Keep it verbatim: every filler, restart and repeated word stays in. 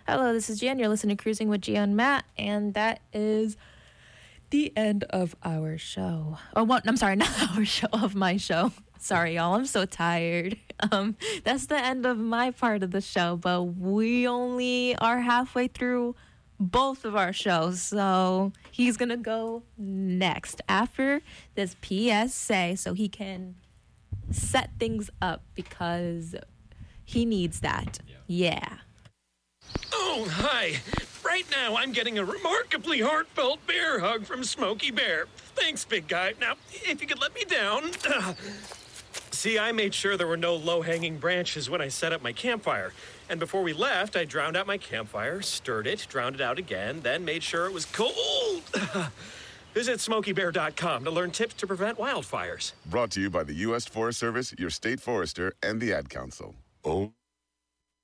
Hello, this is Jan. You're listening to Cruising with Gio and Matt, and that is the end of our show. Oh, what? I'm sorry, not our show, of my show. Sorry, y'all. I'm so tired. Um, that's the end of my part of the show, but we only are halfway through both of our shows, so he's gonna go next after this P S A so he can set things up because he needs that. Yeah. yeah. Oh, hi. Right now, I'm getting a remarkably heartfelt bear hug from Smokey Bear. Thanks, big guy. Now, if you could let me down. Uh, see, I made sure there were no low-hanging branches when I set up my campfire. And before we left, I drowned out my campfire, stirred it, drowned it out again, then made sure it was cold. Visit smokey bear dot com to learn tips to prevent wildfires. Brought to you by the U S Forest Service, your state forester, and the Ad Council. Oh.